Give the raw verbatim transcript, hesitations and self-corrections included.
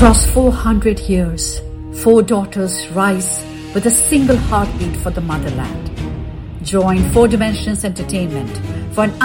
Across four hundred years, four daughters rise with a single heartbeat for the motherland. Join Four Dimensions Entertainment for an